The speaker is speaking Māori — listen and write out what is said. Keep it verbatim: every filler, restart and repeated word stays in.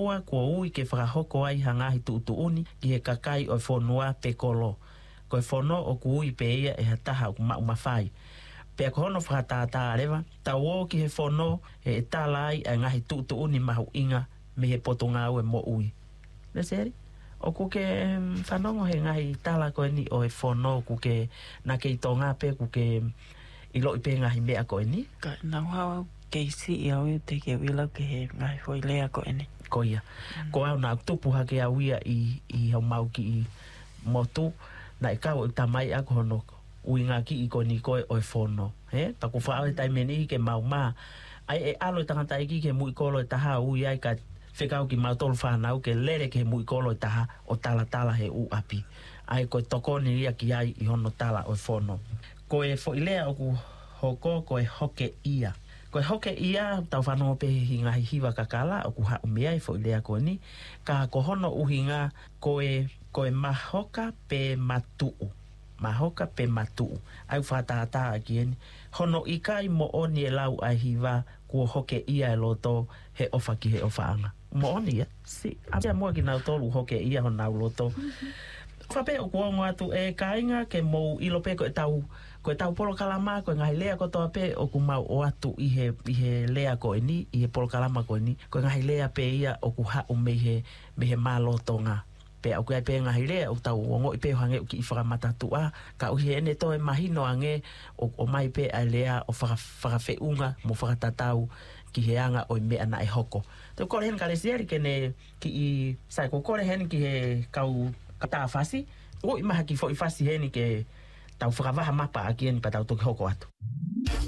whanua kua ui ke whakahoko ai hangahi tuutuuni ki he kakai o whanua pe kolo. Ko e whono o kui pe ia e hataha o mau mawhai. Pea ko hono whakatātā rewa, tau o ki he whono e e tālai a ngahi tuutuuni mahu inga me he potonga au e mo ui. Le seri? O ku ke whanongo he ngahi tāla koe ni o e whono ku ke na ke i tonga pe ku ke ilo i pe ngahi mea koe ni. Ka nau hawa ke isi i au te ke wila ke he ngahi hoi lea koe ni. Ko ia. Mm. Ko au na tupu ha ke au ia i, i hau mau ki i motu na e kau i tamai ako hono ui ngā ki i koe ni koe o e whono. He? Paku whao e taimeni ke mau mā. Ai e alo i tangata iki ke mui kolo e taha ui ai ka whekau ki mau tolu whanau ke lere ke mui kolo e taha o tala tala he u api. Ai koe tokoni ria ki ai i hono tala o e whono. Ko e fo ilea o ku hoko ko e hoke ia. Ko e hoke ia tau whanau pe hi ngahi hiwa kakala o ku hau mea i fo ilea koe ni. Ka ko hono uhi ngā ko e, ko e mahoka pe matuu. Mahoka pe matuu. Au whatātā aki eni. Hono i kai mo oni e lau ai hiwa kua hoke ia e loto he ofa ki he ofa anga. Mo oni ia? Si. Apea mua ki nau tolu hoke ia ho nau loto. Whape o kua ngatu e kainga ke mou ilo pe ko e tau ko e tau polo kalama ko e ngahi lea ko toa pe o ku mau o atu i he, i he lea ko e ni, i he polo kalama ko e ni. Ko e ngahi lea pe ia o ku hau me he, me he māloto ngā. Pe au kai pe ngahi lea o tau ongo i pe hange o ki i whakamatatu a ka uhi ene to e mahino ange o, o mai pe a lea o whakawheunga mo whakatatau ki he anga o i mea na e hoko. Te kore hen kare siari kene ki i sai ko kore hen ki he kau kata fasi o i maha ki fo i fasi heni ke tau whakavaha mapa aki eni pa tau toki hoko atu.